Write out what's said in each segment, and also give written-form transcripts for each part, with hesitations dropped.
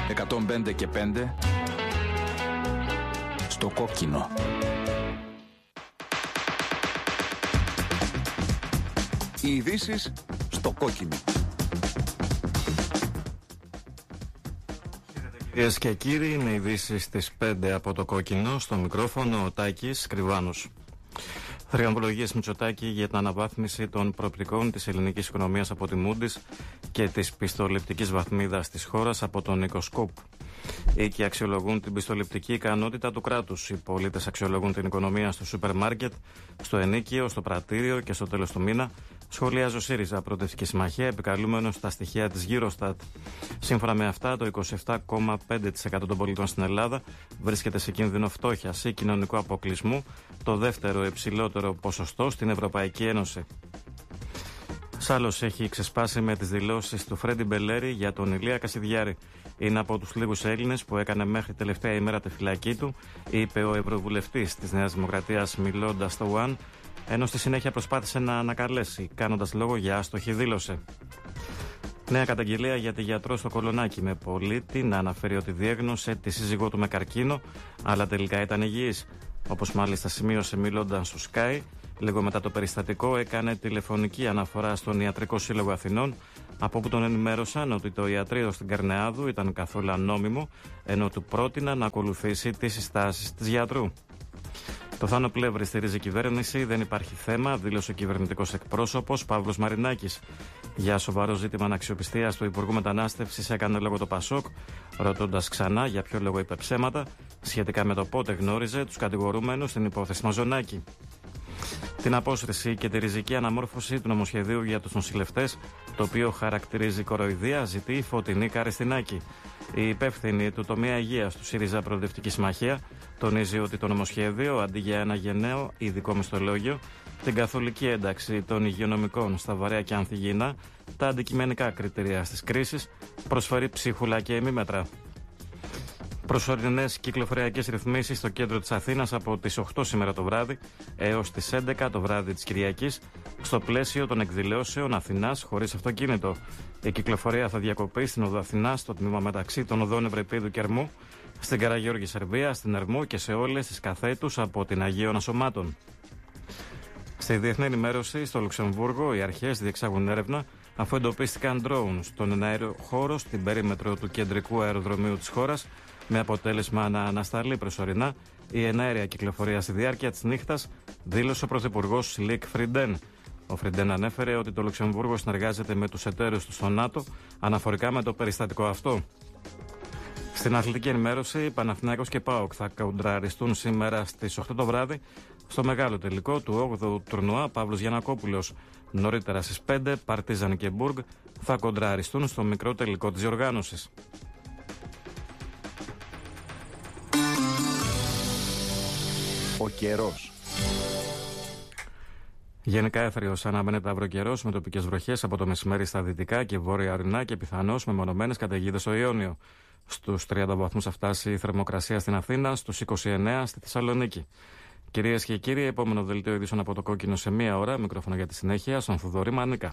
105 και 5 στο κόκκινο. Οι ειδήσεις στο κόκκινο. Κυρίες και κύριοι, είναι ειδήσεις στις 5 από το κόκκινο. Στο μικρόφωνο ο Τάκης Κρυβάνος. Θριαμβολογίες Μητσοτάκη για την αναβάθμιση των προοπτικών της ελληνικής οικονομίας από τη Moody's και της πιστοληπτικής βαθμίδας της χώρας από τον Οικοσκόπ. Οι οίκοι αξιολογούν την πιστοληπτική ικανότητα του κράτους. Οι πολίτες αξιολογούν την οικονομία στο σούπερ μάρκετ, στο ενίκιο, στο πρατήριο και στο τέλος του μήνα. Σχολιάζει ο ΣΥΡΙΖΑ Προοδευτική Συμμαχία, επικαλούμενος στα στοιχεία της Eurostat. Σύμφωνα με αυτά, το 27,5% των πολιτών στην Ελλάδα βρίσκεται σε κίνδυνο φτώχειας ή κοινωνικού αποκλεισμού, το δεύτερο υψηλότερο ποσοστό στην Ευρωπαϊκή Ένωση. Σάλος έχει ξεσπάσει με τις δηλώσεις του Φρέντι Μπελέρη για τον Ηλία Κασιδιάρη. Είναι από τους λίγους Έλληνες που έκανε μέχρι τελευταία ημέρα τη φυλακή του, είπε ο Ευρωβουλευτής της Νέας Δημοκρατίας μιλώντας στο One, ενώ στη συνέχεια προσπάθησε να ανακαλέσει, κάνοντας λόγο για άστοχη δήλωση. Νέα καταγγελία για τη γιατρό στο Κολονάκι, με πολίτη να αναφέρει ότι διέγνωσε τη σύζυγό του με καρκίνο, αλλά τελικά ήταν υγιής. Όπως μάλιστα σημείωσε μιλώντας στο Sky, λίγο μετά το περιστατικό έκανε τηλεφωνική αναφορά στον Ιατρικό Σύλλογο Αθηνών, από όπου τον ενημέρωσαν ότι το ιατρείο στην Καρνεάδου ήταν καθόλου ανόμιμο, ενώ του πρότειναν να ακολουθήσει τις συστάσεις της γιατρού. Το Θάνο Πλεύρη στηρίζει κυβέρνηση, δεν υπάρχει θέμα, δήλωσε ο κυβερνητικός εκπρόσωπος Παύλος Μαρινάκης. Για σοβαρό ζήτημα αναξιοπιστίας του Υπουργού Μετανάστευσης έκανε λόγο το Πασόκ, ρωτώντας ξανά για ποιο λόγο είπε ψέματα σχετικά με το πότε γνώριζε τους κατηγορούμενους στην υπόθεση Μαζονάκη. Την απόσυρση και τη ριζική αναμόρφωση του νομοσχεδίου για τους νοσηλευτές, το οποίο χαρακτηρίζει κοροϊδία, ζητεί η Φωτεινή Καριστινάκη. Η υπεύθυνη του τομέα υγείας του ΣΥΡΙΖΑ Προοδευτική Συμμαχία τονίζει ότι το νομοσχέδιο, αντί για ένα γενναίο ειδικό μισθολόγιο, την καθολική ένταξη των υγειονομικών στα βαρέα και ανθυγιεινά, τα αντικειμενικά κριτήρια στις κρίσεις, προσφέρει ψίχουλα και ημίμετρα. Προσωρινές κυκλοφοριακές ρυθμίσεις στο κέντρο της Αθήνας από τις 8 σήμερα το βράδυ έως τις 11 το βράδυ της Κυριακής, στο πλαίσιο των εκδηλώσεων Αθηνάς χωρίς αυτοκίνητο. Η κυκλοφορία θα διακοπεί στην οδό Αθηνάς, στο τμήμα μεταξύ των οδών Ευρυπίδου και Ερμού, στην Καραγιώργη Σερβία, στην Ερμού και σε όλες τις καθέτους από την Αγίων Ασωμάτων. Στη διεθνή ενημέρωση, στο Λουξεμβούργο, οι αρχές διεξάγουν έρευνα αφού εντοπίστηκαν ντρόουν στον εναέριο χώρο στην περίμετρο του κεντρικού αεροδρομίου της χώρας, με αποτέλεσμα να ανασταλεί προσωρινά η εναέρια κυκλοφορία στη διάρκεια της νύχτας, δήλωσε ο Πρωθυπουργός Λικ Φριντέν. Ο Φριντέν ανέφερε ότι το Λουξεμβούργο συνεργάζεται με τους εταίρους του στο ΝΑΤΟ αναφορικά με το περιστατικό αυτό. Στην αθλητική ενημέρωση, Παναθηναϊκός και ΠΑΟΚ θα κοντραριστούν σήμερα στις 8 το βράδυ στο μεγάλο τελικό του 8ου τουρνουά Παύλος Γιαννακόπουλος. Νωρίτερα στις 5, Παρτίζαν και Μπουργκ θα κοντραριστούν στο μικρό τελικό της διοργάνωσης. Ο καιρός. Γενικά έθριος αναμένεται αυροκαιρός με τοπικές βροχές από το μεσημέρι στα δυτικά και βόρεια ορεινά και πιθανώς με μονομένες καταιγίδες στο Ιόνιο. Στους 30 βαθμούς θα φτάσει η θερμοκρασία στην Αθήνα, στους 29 στη Θεσσαλονίκη. Κυρίες και κύριοι, επόμενο δελτίο ειδήσεων από το κόκκινο σε μία ώρα. Μικρόφωνο για τη συνέχεια, στον Θοδωρή Μανίκα.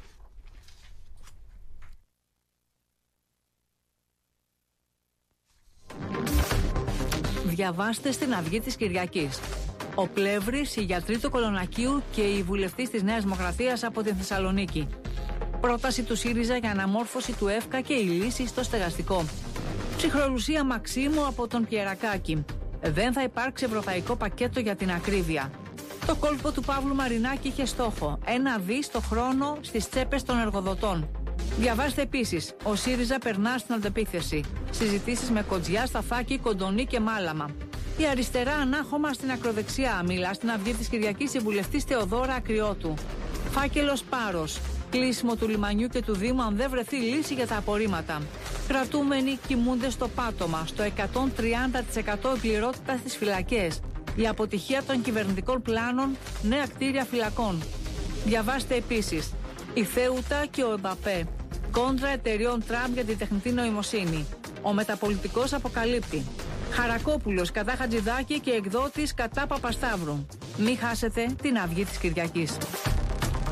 Διαβάστε στην Αυγή της Κυριακής. Ο Πλεύρης, η γιατρή του Κολονακίου και η βουλευτής της Νέας Δημοκρατίας από την Θεσσαλονίκη. Πρόταση του ΣΥΡΙΖΑ για αναμόρφωση του ΕΦΚΑ και η λύση στο στεγαστικό. Ψυχρολουσία Μαξίμου από τον Πιερακάκη. Δεν θα υπάρξει ευρωπαϊκό πακέτο για την ακρίβεια. Το κόλπο του Παύλου Μαρινάκη είχε στόχο 1 δις το χρόνο στις τσέπες των εργοδοτών. Διαβάστε επίσης, ο ΣΥΡΙΖΑ περνά στην αντεπίθεση. Συζητήσεις με Κοτζιά, Σταφάκη, Κοντονή και Μάλαμα. Η αριστερά ανάχωμα στην ακροδεξιά, μιλά στην Αυγή της Κυριακής η βουλευτής Θεοδόρα Ακριώτου. Φάκελος Πάρος. Κλείσιμο του λιμανιού και του Δήμου αν δεν βρεθεί λύση για τα απορρίμματα. Κρατούμενοι κοιμούνται στο πάτωμα, στο 130% εκπληρότητα στις φυλακές. Η αποτυχία των κυβερνητικών πλάνων, νέα κτίρια φυλακών. Διαβάστε επίσης, η Θέουτα και ο Εμπαπέ. Κόντρα εταιριών Τραμπ για τη τεχνητή νοημοσύνη. Ο μεταπολιτικός αποκαλύπτει. Χαρακόπουλος κατά Χατζηδάκη και εκδότης κατά Παπασταύρου. Μην χάσετε την Αυγή της Κυριακής.